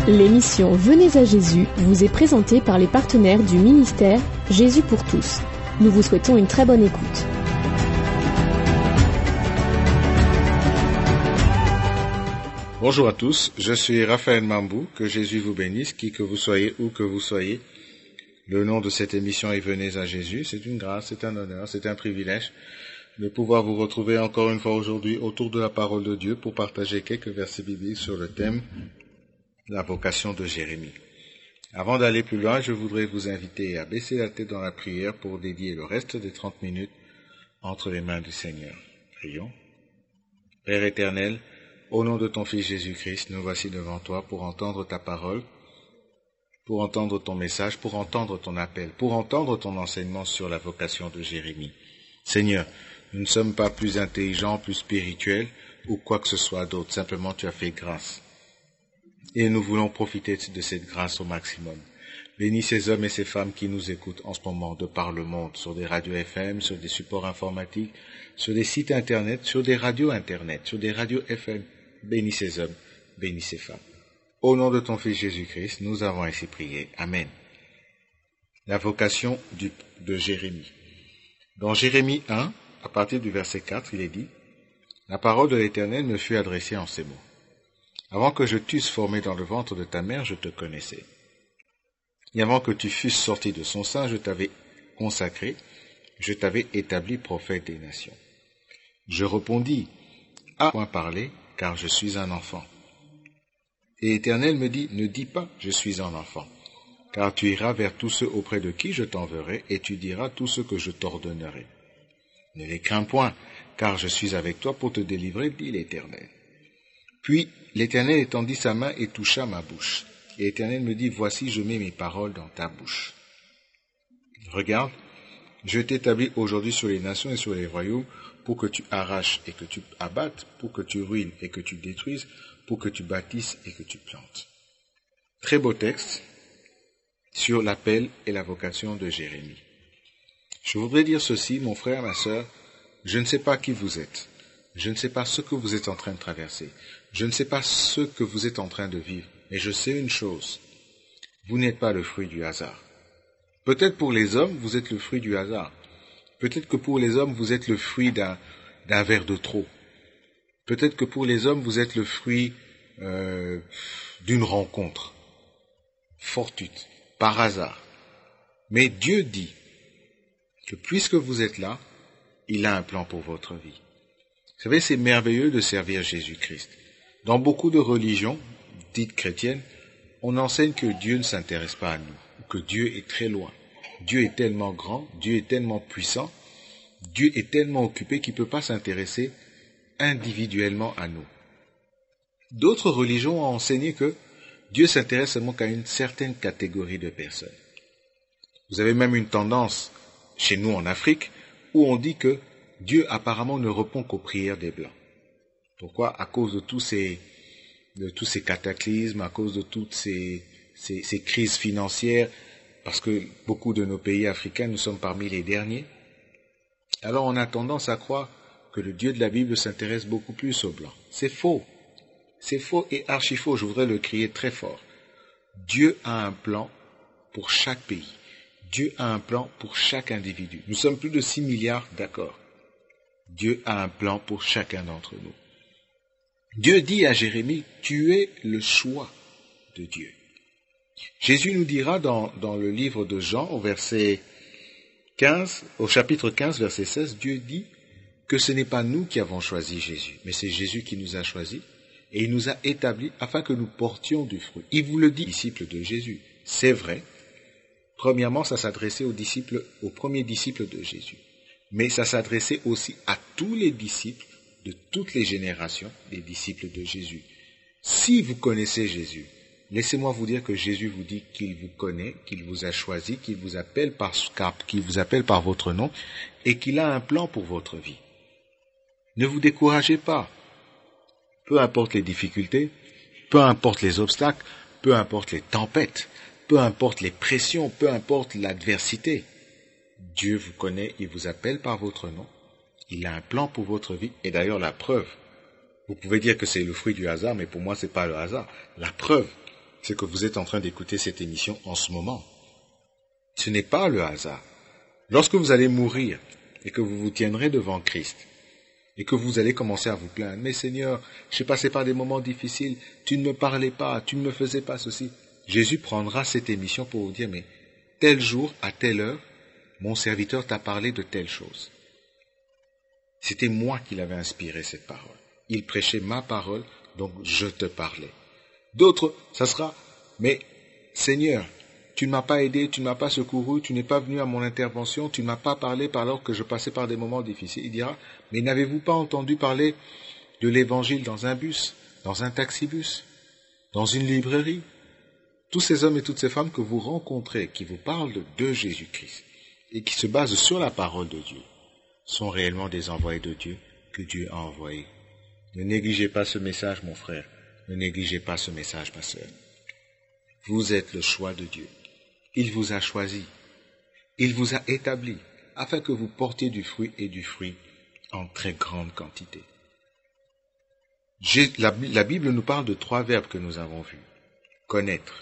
L'émission Venez à Jésus vous est présentée par les partenaires du ministère Jésus pour tous. Nous vous souhaitons une très bonne écoute. Bonjour à tous, je suis Raphaël Mambou, que Jésus vous bénisse, qui que vous soyez, où que vous soyez. Le nom de cette émission est Venez à Jésus. C'est une grâce, c'est un honneur, c'est un privilège de pouvoir vous retrouver encore une fois aujourd'hui autour de la parole de Dieu pour partager quelques versets bibliques sur le thème la vocation de Jérémie. Avant d'aller plus loin, je voudrais vous inviter à baisser la tête dans la prière pour dédier le reste des 30 minutes entre les mains du Seigneur. Prions. Père éternel, au nom de ton Fils Jésus-Christ, nous voici devant toi pour entendre ta parole, pour entendre ton message, pour entendre ton appel, pour entendre ton enseignement sur la vocation de Jérémie. Seigneur, nous ne sommes pas plus intelligents, plus spirituels ou quoi que ce soit d'autre. Simplement, tu as fait grâce. Et nous voulons profiter de cette grâce au maximum. Bénis ces hommes et ces femmes qui nous écoutent en ce moment de par le monde, sur des radios FM, sur des supports informatiques, sur des sites Internet, sur des radios Internet, sur des radios FM. Bénis ces hommes, bénis ces femmes. Au nom de ton Fils Jésus-Christ, nous avons ainsi prié. Amen. La vocation de Jérémie. Dans Jérémie 1, à partir du verset 4, il est dit « La parole de l'Éternel me fut adressée en ces mots. Avant que je t'eusse formé dans le ventre de ta mère, je te connaissais. Et avant que tu fusses sorti de son sein, je t'avais consacré, je t'avais établi prophète des nations. Je répondis, à point parler, car je suis un enfant. Et l'Éternel me dit, ne dis pas, je suis un enfant, car tu iras vers tous ceux auprès de qui je t'enverrai, et tu diras tout ce que je t'ordonnerai. Ne les crains point, car je suis avec toi pour te délivrer, dit l'Éternel. Puis l'Éternel étendit sa main et toucha ma bouche. Et l'Éternel me dit, voici, je mets mes paroles dans ta bouche. Regarde, je t'établis aujourd'hui sur les nations et sur les royaumes pour que tu arraches et que tu abattes, pour que tu ruines et que tu détruises, pour que tu bâtisses et que tu plantes. Très beau texte sur l'appel et la vocation de Jérémie. Je voudrais dire ceci, mon frère, ma sœur, je ne sais pas qui vous êtes. Je ne sais pas ce que vous êtes en train de traverser. Je ne sais pas ce que vous êtes en train de vivre. Mais je sais une chose. Vous n'êtes pas le fruit du hasard. Peut-être pour les hommes, vous êtes le fruit du hasard. Peut-être que pour les hommes, vous êtes le fruit d'un verre de trop. Peut-être que pour les hommes, vous êtes le fruit d'une rencontre fortuite, par hasard. Mais Dieu dit que puisque vous êtes là, il a un plan pour votre vie. Vous savez, c'est merveilleux de servir Jésus-Christ. Dans beaucoup de religions dites chrétiennes, on enseigne que Dieu ne s'intéresse pas à nous, ou que Dieu est très loin. Dieu est tellement grand, Dieu est tellement puissant, Dieu est tellement occupé qu'il ne peut pas s'intéresser individuellement à nous. D'autres religions ont enseigné que Dieu s'intéresse seulement qu'à une certaine catégorie de personnes. Vous avez même une tendance, chez nous en Afrique, où on dit que Dieu apparemment ne répond qu'aux prières des Blancs. Pourquoi? À cause de tous ces cataclysmes, à cause de toutes ces crises financières, parce que beaucoup de nos pays africains, nous sommes parmi les derniers. Alors on a tendance à croire que le Dieu de la Bible s'intéresse beaucoup plus aux Blancs. C'est faux. C'est faux et archi faux, je voudrais le crier très fort. Dieu a un plan pour chaque pays. Dieu a un plan pour chaque individu. Nous sommes plus de 6 milliards, d'accord. Dieu a un plan pour chacun d'entre nous. Dieu dit à Jérémie, tu es le choix de Dieu. Jésus nous dira dans le livre de Jean, au chapitre 15, verset 16, Dieu dit que ce n'est pas nous qui avons choisi Jésus, mais c'est Jésus qui nous a choisis et il nous a établis afin que nous portions du fruit. Il vous le dit, disciples de Jésus. C'est vrai. Premièrement, ça s'adressait aux premiers disciples de Jésus. Mais ça s'adressait aussi à tous les disciples de toutes les générations des disciples de Jésus. Si vous connaissez Jésus, laissez-moi vous dire que Jésus vous dit qu'il vous connaît, qu'il vous a choisi, qu'il vous appelle par votre nom et qu'il a un plan pour votre vie. Ne vous découragez pas. Peu importe les difficultés, peu importe les obstacles, peu importe les tempêtes, peu importe les pressions, peu importe l'adversité. Dieu vous connaît, il vous appelle par votre nom. Il a un plan pour votre vie. Et d'ailleurs, la preuve, vous pouvez dire que c'est le fruit du hasard, mais pour moi, ce n'est pas le hasard. La preuve, c'est que vous êtes en train d'écouter cette émission en ce moment. Ce n'est pas le hasard. Lorsque vous allez mourir et que vous vous tiendrez devant Christ et que vous allez commencer à vous plaindre, « Mais Seigneur, j'ai passé par des moments difficiles, tu ne me parlais pas, tu ne me faisais pas ceci. » Jésus prendra cette émission pour vous dire « Mais tel jour, à telle heure, mon serviteur t'a parlé de telle chose. » C'était moi qui l'avais inspiré cette parole. Il prêchait ma parole, donc je te parlais. D'autres, ça sera « Mais Seigneur, tu ne m'as pas aidé, tu ne m'as pas secouru, tu n'es pas venu à mon intervention, tu ne m'as pas parlé alors que je passais par des moments difficiles. » Il dira « Mais n'avez-vous pas entendu parler de l'évangile dans un bus, dans un taxibus, dans une librairie ?» Tous ces hommes et toutes ces femmes que vous rencontrez, qui vous parlent de Jésus-Christ et qui se basent sur la parole de Dieu, sont réellement des envoyés de Dieu que Dieu a envoyés. Ne négligez pas ce message, mon frère. Ne négligez pas ce message, ma sœur. Vous êtes le choix de Dieu. Il vous a choisi. Il vous a établi afin que vous portiez du fruit et du fruit en très grande quantité. La Bible nous parle de 3 verbes que nous avons vus. Connaître,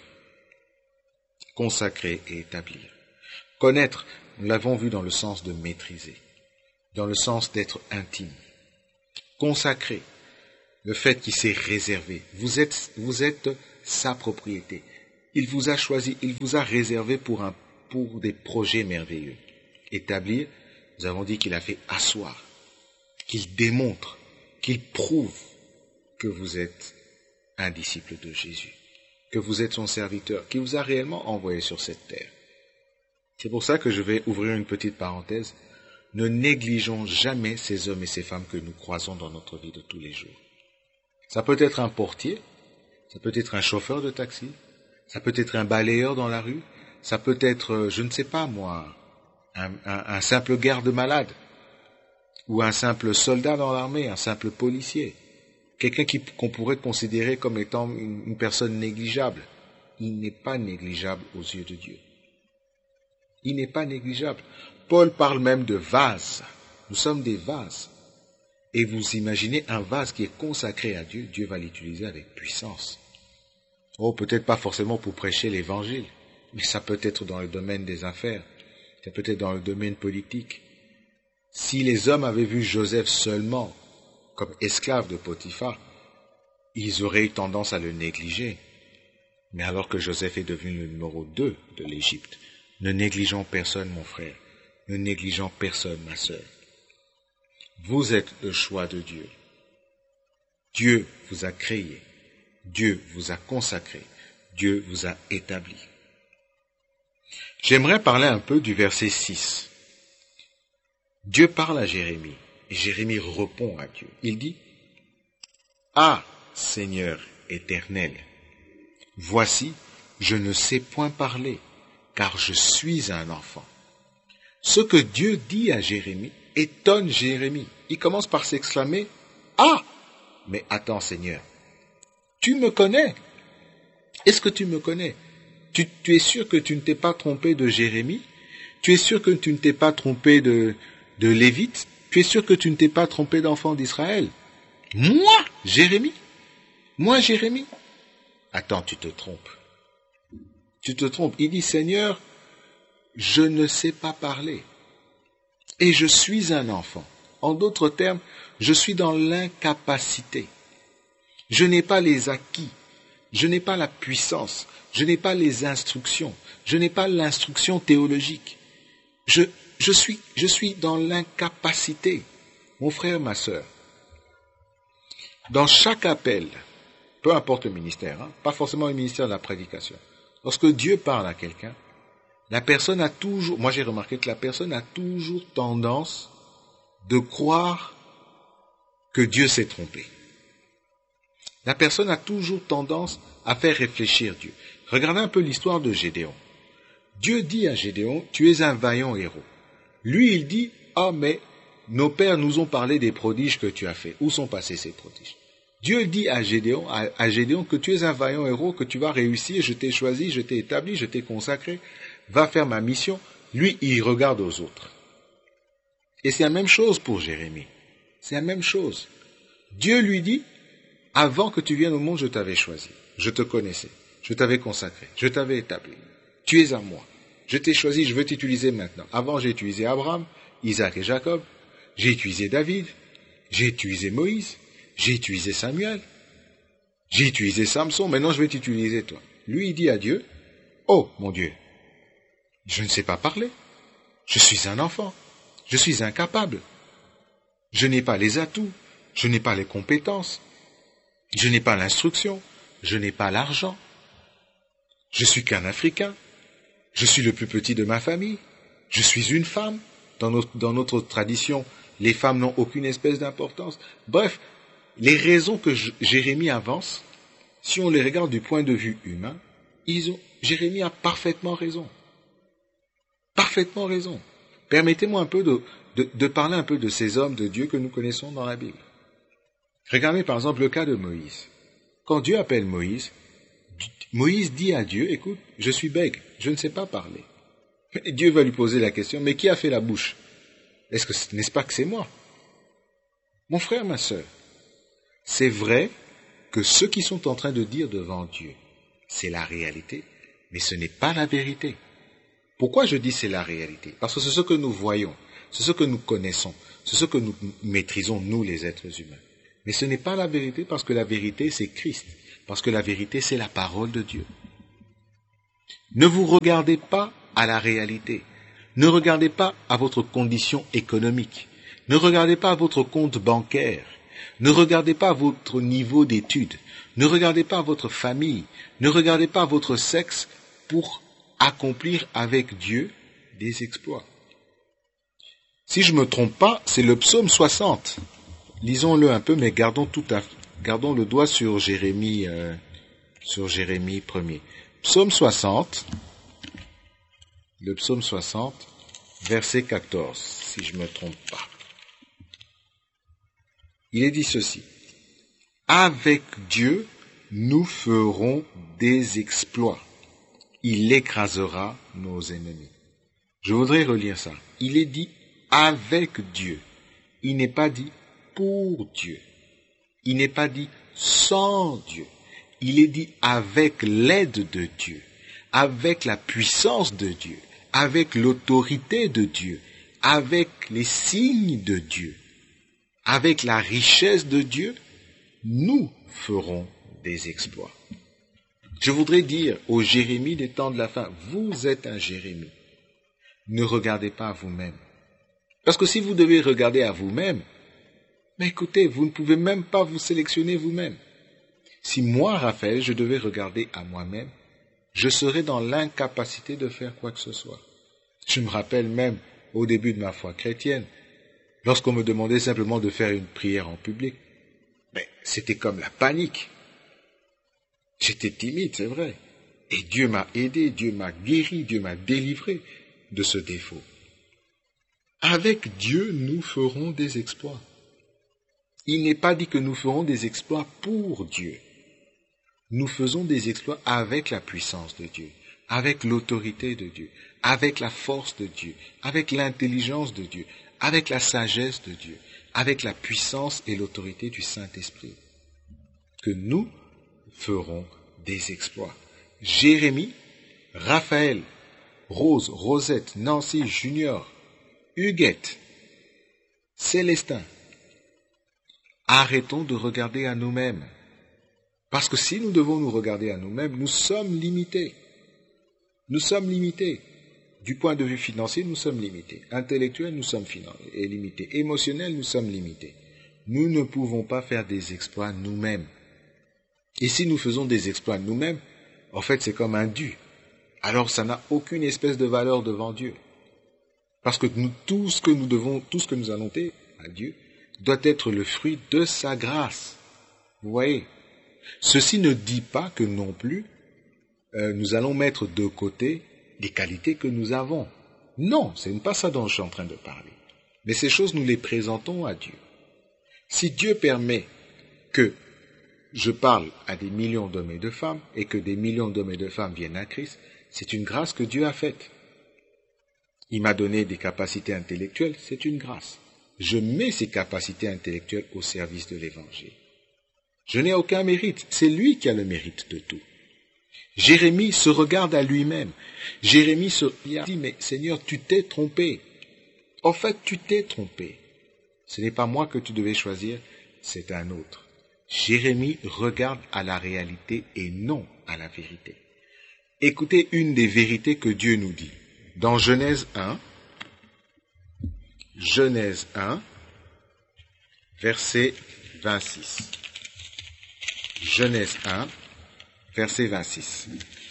consacrer et établir. Connaître, nous l'avons vu dans le sens de maîtriser, dans le sens d'être intime. Consacrer, le fait qu'il s'est réservé. Vous êtes sa propriété. Il vous a choisi, il vous a réservé pour des projets merveilleux. Établir, nous avons dit qu'il a fait asseoir, qu'il démontre, qu'il prouve que vous êtes un disciple de Jésus, que vous êtes son serviteur, qui vous a réellement envoyé sur cette terre. C'est pour ça que je vais ouvrir une petite parenthèse. Ne négligeons jamais ces hommes et ces femmes que nous croisons dans notre vie de tous les jours. Ça peut être un portier, ça peut être un chauffeur de taxi, ça peut être un balayeur dans la rue, ça peut être, je ne sais pas moi, un simple garde-malade, ou un simple soldat dans l'armée, un simple policier, quelqu'un qu'on pourrait considérer comme étant une personne négligeable. Il n'est pas négligeable aux yeux de Dieu. Il n'est pas négligeable. Paul parle même de vase. Nous sommes des vases. Et vous imaginez un vase qui est consacré à Dieu, Dieu va l'utiliser avec puissance. Oh, peut-être pas forcément pour prêcher l'évangile, mais ça peut être dans le domaine des affaires, ça peut être dans le domaine politique. Si les hommes avaient vu Joseph seulement comme esclave de Potiphar, ils auraient eu tendance à le négliger. Mais alors que Joseph est devenu le numéro 2 de l'Égypte, ne négligeons personne, mon frère, ne négligeons personne, ma sœur. Vous êtes le choix de Dieu. Dieu vous a créé. Dieu vous a consacré. Dieu vous a établi. J'aimerais parler un peu du verset 6. Dieu parle à Jérémie, et Jérémie répond à Dieu. Il dit, « Ah, Seigneur éternel, voici, je ne sais point parler, car je suis un enfant. » Ce que Dieu dit à Jérémie étonne Jérémie. Il commence par s'exclamer, « Ah, mais attends Seigneur, tu me connais. Est-ce que tu me connais? Tu es sûr que tu ne t'es pas trompé de Jérémie? Tu es sûr que tu ne t'es pas trompé de Lévite? Tu es sûr que tu ne t'es pas trompé d'enfant d'Israël? Moi, Jérémie? Moi, Jérémie? Attends, tu te trompes. Tu te trompes. Il dit, Seigneur, je ne sais pas parler. Et je suis un enfant. En d'autres termes, je suis dans l'incapacité. Je n'ai pas les acquis. Je n'ai pas la puissance. Je n'ai pas les instructions. Je n'ai pas l'instruction théologique. Je suis dans l'incapacité. Mon frère, ma sœur, dans chaque appel, peu importe le ministère, pas forcément le ministère de la prédication, lorsque Dieu parle à quelqu'un, la personne a toujours, moi j'ai remarqué que la personne a toujours tendance de croire que Dieu s'est trompé. La personne a toujours tendance à faire réfléchir Dieu. Regardez un peu l'histoire de Gédéon. Dieu dit à Gédéon, tu es un vaillant héros. Lui, il dit, ah mais nos pères nous ont parlé des prodiges que tu as faits. Où sont passés ces prodiges? Dieu dit à Gédéon que tu es un vaillant héros, que tu vas réussir, je t'ai choisi, je t'ai établi, je t'ai consacré, va faire ma mission. Lui, il regarde aux autres. Et c'est la même chose pour Jérémie. C'est la même chose. Dieu lui dit, avant que tu viennes au monde, je t'avais choisi. Je te connaissais. Je t'avais consacré, je t'avais établi. Tu es à moi. Je t'ai choisi, je veux t'utiliser maintenant. Avant, j'ai utilisé Abraham, Isaac et Jacob. J'ai utilisé David. J'ai utilisé Moïse. J'ai utilisé Samuel. J'ai utilisé Samson. Maintenant, je vais t'utiliser toi. Lui, il dit à Dieu, oh, mon Dieu, je ne sais pas parler. Je suis un enfant. Je suis incapable. Je n'ai pas les atouts. Je n'ai pas les compétences. Je n'ai pas l'instruction. Je n'ai pas l'argent. Je suis qu'un Africain. Je suis le plus petit de ma famille. Je suis une femme. Dans notre tradition, les femmes n'ont aucune espèce d'importance. Bref, les raisons que Jérémie avance, si on les regarde du point de vue humain, Jérémie a parfaitement raison. Parfaitement raison. Permettez-moi un peu de parler un peu de ces hommes de Dieu que nous connaissons dans la Bible. Regardez par exemple le cas de Moïse. Quand Dieu appelle Moïse, Moïse dit à Dieu, écoute, je suis bègue, je ne sais pas parler. Et Dieu va lui poser la question, mais qui a fait la bouche? N'est-ce pas que c'est moi? Mon frère, ma sœur, c'est vrai que ce qu'ils sont en train de dire devant Dieu, c'est la réalité, mais ce n'est pas la vérité. Pourquoi je dis c'est la réalité? Parce que c'est ce que nous voyons, c'est ce que nous connaissons, c'est ce que nous maîtrisons, nous les êtres humains. Mais ce n'est pas la vérité parce que la vérité c'est Christ, parce que la vérité c'est la parole de Dieu. Ne vous regardez pas à la réalité, ne regardez pas à votre condition économique, ne regardez pas à votre compte bancaire, ne regardez pas à votre niveau d'études, ne regardez pas à votre famille, ne regardez pas à votre sexe pour accomplir avec Dieu des exploits. Si je ne me trompe pas, c'est le psaume 60. Lisons-le un peu, mais gardons le doigt sur Jérémie 1er. Psaume 60, le psaume 60, verset 14, si je ne me trompe pas. Il est dit ceci. Avec Dieu, nous ferons des exploits. Il écrasera nos ennemis. Je voudrais relire ça. Il est dit avec Dieu. Il n'est pas dit pour Dieu. Il n'est pas dit sans Dieu. Il est dit avec l'aide de Dieu, avec la puissance de Dieu, avec l'autorité de Dieu, avec les signes de Dieu, avec la richesse de Dieu, nous ferons des exploits. Je voudrais dire au Jérémie des temps de la fin, vous êtes un Jérémie. Ne regardez pas à vous-même. Parce que si vous devez regarder à vous-même, mais écoutez, vous ne pouvez même pas vous sélectionner vous-même. Si moi, Raphaël, je devais regarder à moi-même, je serais dans l'incapacité de faire quoi que ce soit. Je me rappelle même, au début de ma foi chrétienne, lorsqu'on me demandait simplement de faire une prière en public, mais c'était comme la panique. J'étais timide, c'est vrai. Et Dieu m'a aidé, Dieu m'a guéri, Dieu m'a délivré de ce défaut. Avec Dieu, nous ferons des exploits. Il n'est pas dit que nous ferons des exploits pour Dieu. Nous faisons des exploits avec la puissance de Dieu, avec l'autorité de Dieu, avec la force de Dieu, avec l'intelligence de Dieu, avec la sagesse de Dieu, avec la puissance et l'autorité du Saint-Esprit. Que nous ferons des exploits. Jérémie, Raphaël, Rose, Rosette, Nancy, Junior, Huguette, Célestin, arrêtons de regarder à nous-mêmes. Parce que si nous devons nous regarder à nous-mêmes, nous sommes limités. Nous sommes limités. Du point de vue financier, nous sommes limités. Intellectuel, nous sommes limités. Émotionnel, nous sommes limités. Nous ne pouvons pas faire des exploits nous-mêmes. Et si nous faisons des exploits nous-mêmes, en fait, c'est comme un dû. Alors, ça n'a aucune espèce de valeur devant Dieu. Parce que tout ce que nous allons faire à Dieu, doit être le fruit de sa grâce. Vous voyez? Ceci ne dit pas que non plus nous allons mettre de côté les qualités que nous avons. Non, ce n'est pas ça dont je suis en train de parler. Mais ces choses, nous les présentons à Dieu. Si Dieu permet que je parle à des millions d'hommes et de femmes et que des millions d'hommes et de femmes viennent à Christ, c'est une grâce que Dieu a faite. Il m'a donné des capacités intellectuelles, c'est une grâce. Je mets ces capacités intellectuelles au service de l'Évangile. Je n'ai aucun mérite, c'est lui qui a le mérite de tout. Jérémie se regarde à lui-même. Jérémie se dit, mais Seigneur, tu t'es trompé. En fait, tu t'es trompé. Ce n'est pas moi que tu devais choisir, c'est un autre. Jérémie regarde à la réalité et non à la vérité. Écoutez une des vérités que Dieu nous dit. Dans Genèse 1, verset 26. Genèse 1, verset 26.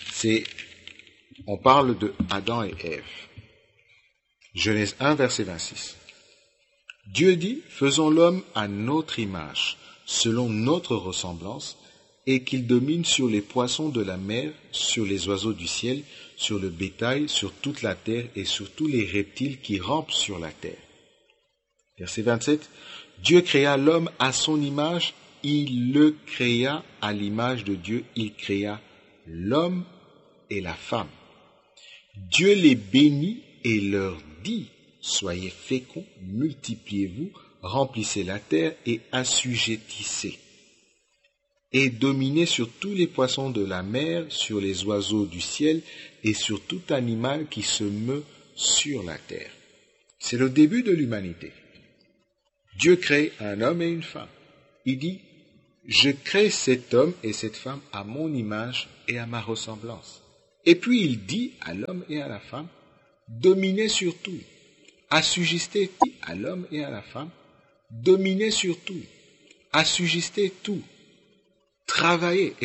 On parle de Adam et Ève. Genèse 1, verset 26. Dieu dit, faisons l'homme à notre image, selon notre ressemblance, et qu'il domine sur les poissons de la mer, sur les oiseaux du ciel, sur le bétail, sur toute la terre et sur tous les reptiles qui rampent sur la terre. Verset 27. Dieu créa l'homme à son image, il le créa à l'image de Dieu, il créa l'homme et la femme. Dieu les bénit et leur dit, soyez féconds, multipliez-vous, remplissez la terre et assujettissez. Et dominez sur tous les poissons de la mer, sur les oiseaux du ciel et sur tout animal qui se meut sur la terre. C'est le début de l'humanité. Dieu crée un homme et une femme. Il dit, je crée cet homme et cette femme à mon image et à ma ressemblance. Et puis il dit à l'homme et à la femme, dominez sur tout, assujettez à l'homme et à la femme, dominez sur tout, assujettez tout, travaillez.